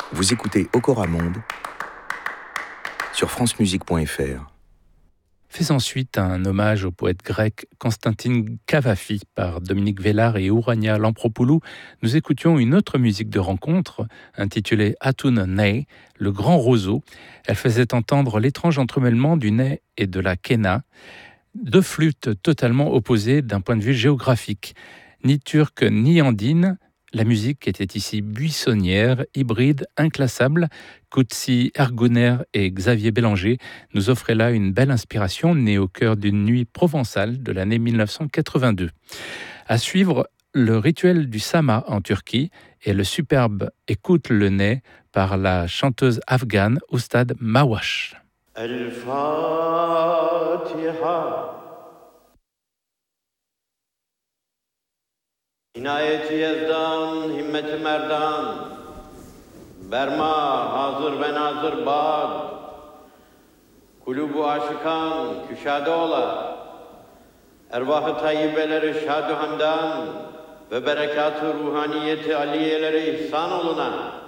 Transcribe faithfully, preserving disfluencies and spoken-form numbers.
Vous écoutez Okora Monde sur francemusique point f r. Fait ensuite un hommage au poète grec Constantin Cavafy par Dominique Vellard et Ourania Lampropoulou. Nous écoutions une autre musique de rencontre intitulée Atun Ney, le grand roseau. Elle faisait entendre l'étrange entremêlement du ney et de la quena, deux flûtes totalement opposées d'un point de vue géographique. Ni turque ni andine, la musique était ici buissonnière, hybride, inclassable. Koutsi Ergoner et Xavier Bélanger nous offraient là une belle inspiration née au cœur d'une nuit provençale de l'année mille neuf cent quatre-vingt-deux. À suivre, le rituel du Sama en Turquie et le superbe Écoute le nez par la chanteuse afghane Oustad Mawash. El-Fatiha. İnayeti Yezdan, himmeti merdan, berma hazır ve nazır bad, kulubu aşıkan küşade ola, ervah-ı tayyibeleri şad-ı hamdan ve berekat-ı ruhaniyeti aliyeleri ihsan oluna.